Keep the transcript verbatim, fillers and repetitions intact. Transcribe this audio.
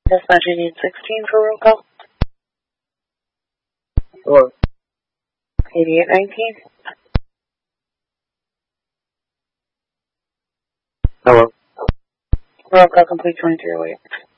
Dispatch Union sixteen for roll call. Hello. eighty-eight nineteen. Hello. Roll call complete, twenty-three oh eight.